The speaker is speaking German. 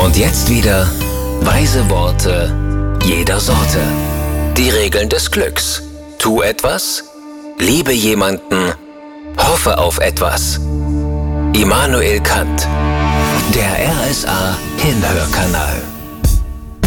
Und jetzt wieder weise Worte jeder Sorte. Die Regeln des Glücks. Tu etwas, liebe jemanden, hoffe auf etwas. Immanuel Kant. Der RSA Hinhörkanal.